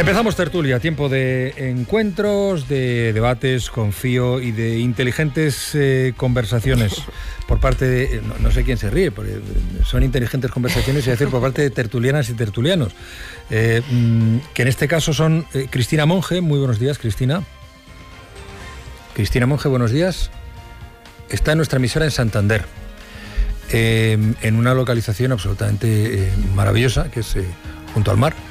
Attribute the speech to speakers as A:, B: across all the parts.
A: Empezamos tertulia, tiempo de encuentros, de debates, confío, y de inteligentes conversaciones por parte de... No sé quién se ríe, porque son inteligentes conversaciones, es decir, por parte de tertulianas y tertulianos, que en este caso son Cristina Monge. Muy buenos días, Cristina. Cristina Monge, buenos días. Está en nuestra emisora en Santander, en una localización absolutamente maravillosa, que es junto al mar.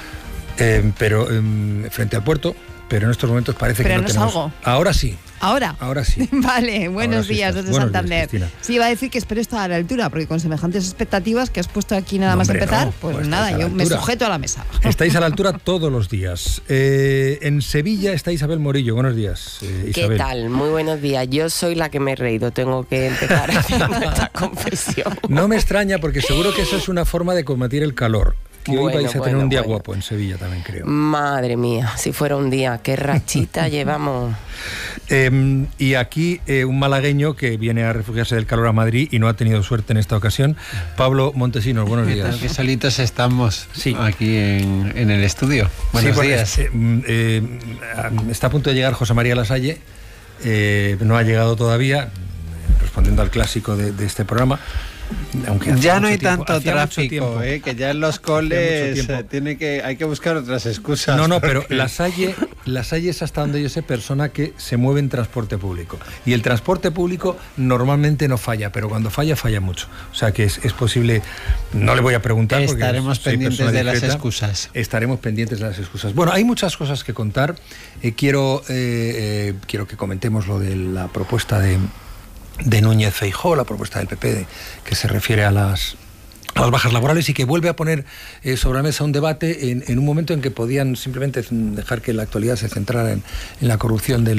A: Pero frente al puerto, pero en estos momentos parece que no tenemos... Algo. Ahora sí.
B: Ahora
A: sí.
B: Vale, buenos días desde Santander.
A: Días,
B: sí, iba a decir que espero estar a la altura, porque con semejantes expectativas que has puesto aquí nada más empezar, pues nada, yo me sujeto a la mesa.
A: Estáis a la altura todos los días. En Sevilla está Isabel Morillo. Buenos días, Isabel.
C: ¿Qué tal? Muy buenos días. Yo soy la que me he reído, tengo que empezar haciendo esta confesión.
A: No me extraña, porque seguro que eso es una forma de combatir el calor. Que hoy vais a tener un día guapo en Sevilla también, creo.
C: Madre mía, si fuera un día, qué rachita llevamos.
A: Y aquí un malagueño que viene a refugiarse del calor a Madrid y no ha tenido suerte en esta ocasión. Pablo Montesinos, buenos días.
D: Qué solitos estamos aquí en el estudio. Buenos días.
A: Está a punto de llegar José María Lasalle, no ha llegado todavía, respondiendo al clásico de este programa. Aunque
D: ya no hay tanto tráfico, que ya en los coles hay que buscar otras excusas.
A: No, pero Lasalle es, hasta donde yo sé, persona que se mueve en transporte público. Y el transporte público normalmente no falla, pero cuando falla mucho. O sea que es posible, no le voy a preguntar.
D: Estaremos pendientes de las excusas.
A: Estaremos pendientes de las excusas. Bueno, hay muchas cosas que contar. Quiero que comentemos lo de la propuesta de Núñez Feijóo, la propuesta del PP que se refiere a las bajas laborales, y que vuelve a poner sobre la mesa un debate en un momento en que podían simplemente dejar que la actualidad se centrara en la corrupción del